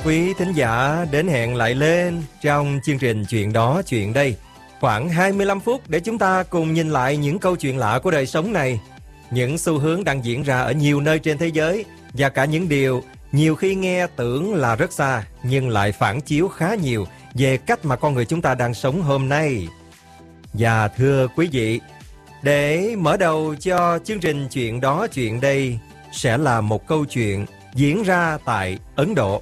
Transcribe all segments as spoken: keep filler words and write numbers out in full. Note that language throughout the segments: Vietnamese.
quý thính giả đến hẹn lại lên trong chương trình Chuyện Đó Chuyện Đây. Khoảng hai mươi lăm phút để chúng ta cùng nhìn lại những câu chuyện lạ của đời sống này, những xu hướng đang diễn ra ở nhiều nơi trên thế giới và cả những điều nhiều khi nghe tưởng là rất xa nhưng lại phản chiếu khá nhiều về cách mà con người chúng ta đang sống hôm nay. Và thưa quý vị, để mở đầu cho chương trình Chuyện Đó Chuyện Đây sẽ là một câu chuyện diễn ra tại Ấn Độ.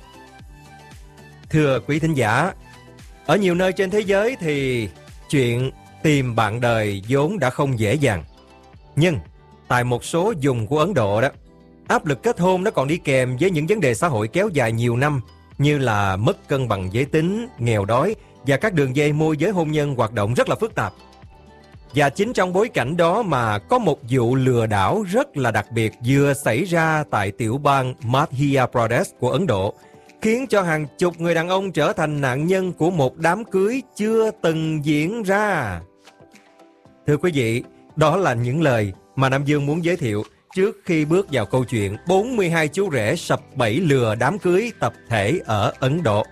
Thưa quý thính giả, ở nhiều nơi trên thế giới thì chuyện tìm bạn đời vốn đã không dễ dàng. Nhưng tại một số vùng của Ấn Độ đó, áp lực kết hôn nó còn đi kèm với những vấn đề xã hội kéo dài nhiều năm như là mất cân bằng giới tính, nghèo đói và các đường dây môi giới hôn nhân hoạt động rất là phức tạp. Và chính trong bối cảnh đó mà có một vụ lừa đảo rất là đặc biệt vừa xảy ra tại tiểu bang Madhya Pradesh của Ấn Độ, khiến cho hàng chục người đàn ông trở thành nạn nhân của một đám cưới chưa từng diễn ra. Thưa quý vị, đó là những lời mà Nam Dương muốn giới thiệu trước khi bước vào câu chuyện bốn mươi hai chú rể sập bẫy lừa đám cưới tập thể ở Ấn Độ.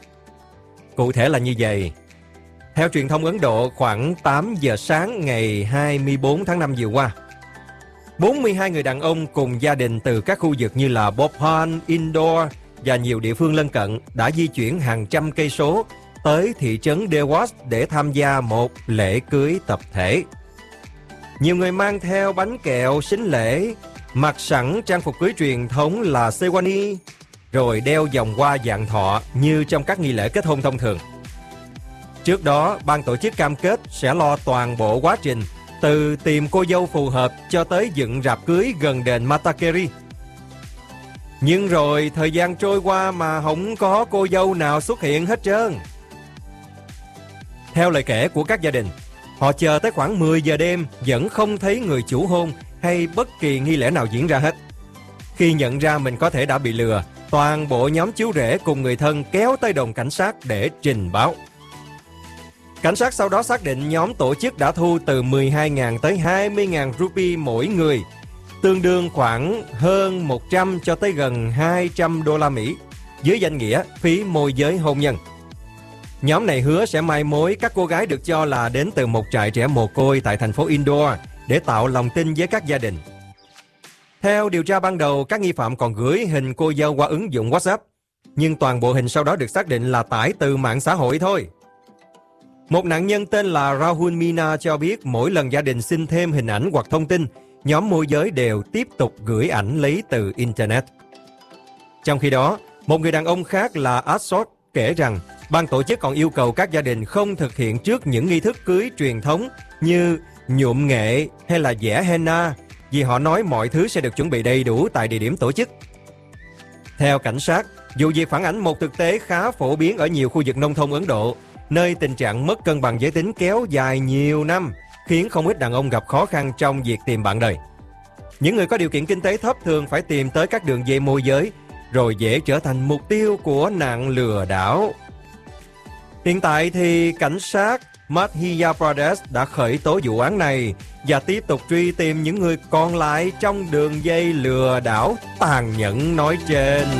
Cụ thể là như vậy. Theo truyền thông Ấn Độ, khoảng tám giờ sáng ngày hai mươi bốn tháng năm vừa qua, bốn mươi hai người đàn ông cùng gia đình từ các khu vực như là Bhopal, Indore và nhiều địa phương lân cận đã di chuyển hàng trăm cây số tới thị trấn Dewas để tham gia một lễ cưới tập thể. Nhiều người mang theo bánh kẹo sính lễ, mặc sẵn trang phục cưới truyền thống là Sewani, rồi đeo vòng hoa vạn thọ như trong các nghi lễ kết hôn thông thường. Trước đó, ban tổ chức cam kết sẽ lo toàn bộ quá trình từ tìm cô dâu phù hợp cho tới dựng rạp cưới gần đền Matakeri. Nhưng rồi thời gian trôi qua mà không có cô dâu nào xuất hiện hết trơn. Theo lời kể của các gia đình, họ chờ tới khoảng mười giờ đêm vẫn không thấy người chủ hôn hay bất kỳ nghi lễ nào diễn ra hết. Khi nhận ra mình có thể đã bị lừa, toàn bộ nhóm chú rể cùng người thân kéo tới đồn cảnh sát để trình báo. Cảnh sát sau đó xác định nhóm tổ chức đã thu từ mười hai nghìn tới hai mươi nghìn rupee mỗi người, tương đương khoảng hơn một trăm cho tới gần hai trăm đô la Mỹ, dưới danh nghĩa phí môi giới hôn nhân. Nhóm này hứa sẽ mai mối các cô gái được cho là đến từ một trại trẻ mồ côi tại thành phố Indore để tạo lòng tin với các gia đình. Theo điều tra ban đầu, các nghi phạm còn gửi hình cô dâu qua ứng dụng WhatsApp, nhưng toàn bộ hình sau đó được xác định là tải từ mạng xã hội thôi. Một nạn nhân tên là Rahul Meena cho biết mỗi lần gia đình xin thêm hình ảnh hoặc thông tin, nhóm môi giới đều tiếp tục gửi ảnh lấy từ Internet. Trong khi đó, một người đàn ông khác là Ashok kể rằng ban tổ chức còn yêu cầu các gia đình không thực hiện trước những nghi thức cưới truyền thống như nhuộm nghệ hay là vẽ henna, vì họ nói mọi thứ sẽ được chuẩn bị đầy đủ tại địa điểm tổ chức. Theo cảnh sát, vụ việc phản ánh một thực tế khá phổ biến ở nhiều khu vực nông thôn Ấn Độ, nơi tình trạng mất cân bằng giới tính kéo dài nhiều năm, khiến không ít đàn ông gặp khó khăn trong việc tìm bạn đời. Những người có điều kiện kinh tế thấp thường phải tìm tới các đường dây môi giới, rồi dễ trở thành mục tiêu của nạn lừa đảo. Hiện tại thì cảnh sát Madhya Pradesh đã khởi tố vụ án này và tiếp tục truy tìm những người còn lại trong đường dây lừa đảo tàn nhẫn nói trên.